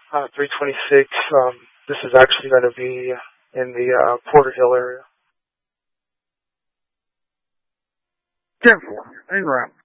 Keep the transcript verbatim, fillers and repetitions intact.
uh, three twenty-six. Um, this is actually going to be in the uh, Porter Hill area. ten four, en route.